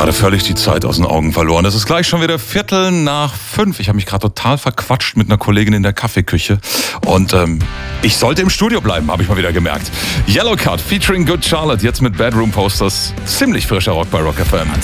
gerade völlig die Zeit aus den Augen verloren. Es ist gleich schon wieder 5:15. Ich habe mich gerade total verquatscht mit einer Kollegin in der Kaffeeküche. Und ich sollte im Studio bleiben, habe ich mal wieder gemerkt. Yellowcard featuring Good Charlotte, jetzt mit Bedroom Posters. Ziemlich frischer Rock bei Rock FM.